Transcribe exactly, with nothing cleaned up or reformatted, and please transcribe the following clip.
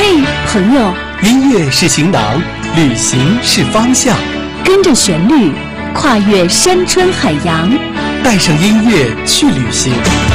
嘿，朋友， 音乐是行囊，旅行是方向。 跟着旋律，跨越山川海洋， 带上音乐去旅行。